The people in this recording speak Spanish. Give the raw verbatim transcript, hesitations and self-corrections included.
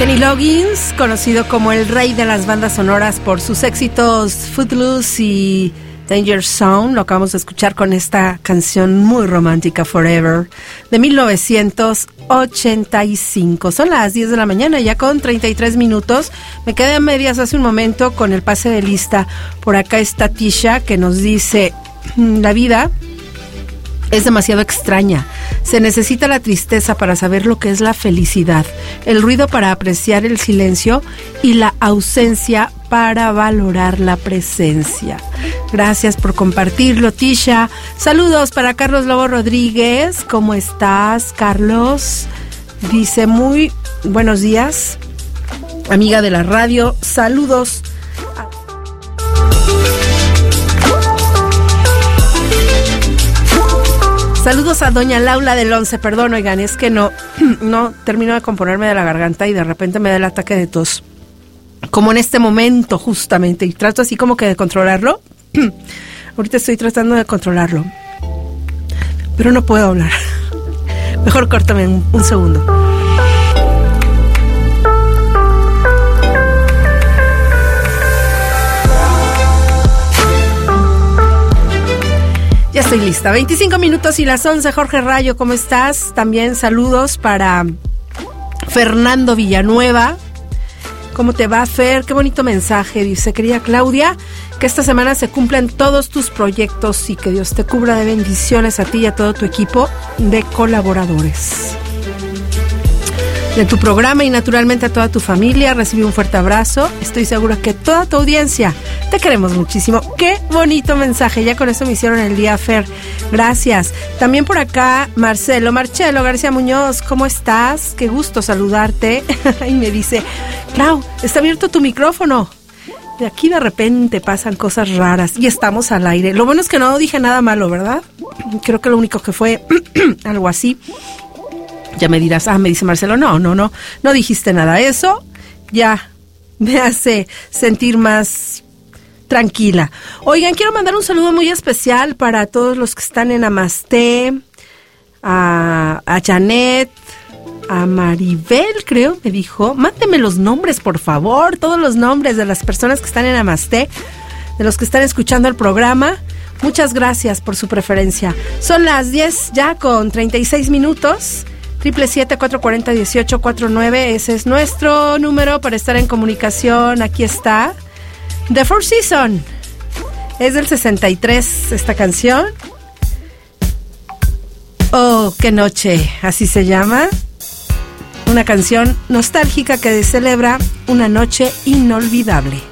Kenny Loggins, conocido como el rey de las bandas sonoras por sus éxitos Footloose y Danger Zone, lo acabamos de escuchar con esta canción muy romántica, Forever, de mil novecientos ochenta y cinco. Son las diez de la mañana, ya con treinta y tres minutos. Me quedé a medias hace un momento con el pase de lista. Por acá está Tisha, que nos dice: la vida es demasiado extraña. Se necesita la tristeza para saber lo que es la felicidad, el ruido para apreciar el silencio y la ausencia para valorar la presencia. Gracias por compartirlo, Tisha. Saludos para Carlos Lobo Rodríguez. ¿Cómo estás, Carlos? Dice: muy buenos días, amiga de la radio. Saludos. Saludos a doña Laura del once. Perdón, oigan, es que no, no termino de componerme de la garganta y de repente me da el ataque de tos. Como en este momento, justamente. Y trato así como que de controlarlo. Ahorita estoy tratando de controlarlo. Pero no puedo hablar. Mejor córtame un, un segundo. Ya estoy lista. veinticinco minutos y las once. Jorge Rayo, ¿cómo estás? También saludos para Fernando Villanueva. ¿Cómo te va, Fer? Qué bonito mensaje. Dice: querida Claudia, que esta semana se cumplan todos tus proyectos y que Dios te cubra de bendiciones a ti y a todo tu equipo de colaboradores de tu programa y naturalmente a toda tu familia. Recibe un fuerte abrazo. Estoy segura que toda tu audiencia te queremos muchísimo. Qué bonito mensaje. Ya con eso me hicieron el día, Fer. Gracias. También por acá Marcelo, Marcelo García Muñoz, ¿cómo estás? Qué gusto saludarte. Y me dice: Clau, está abierto tu micrófono. De aquí de repente pasan cosas raras y estamos al aire. Lo bueno es que no dije nada malo, ¿verdad? Creo que lo único que fue algo así. Ya me dirás: ah, me dice Marcelo, no, no, no, no dijiste nada. Eso ya me hace sentir más tranquila. Oigan, quiero mandar un saludo muy especial para todos los que están en Amasté, a, a Janet, a Maribel, creo, me dijo. Mándeme los nombres, por favor, todos los nombres de las personas que están en Amasté, de los que están escuchando el programa. Muchas gracias por su preferencia. Son las diez ya con treinta y seis minutos. Triple siete, cuatro cuatro cero, dieciocho cuarenta y nueve, ese es nuestro número para estar en comunicación. Aquí está The Four Seasons, es del sesenta y tres esta canción. Oh, qué noche, así se llama. Una canción nostálgica que celebra una noche inolvidable.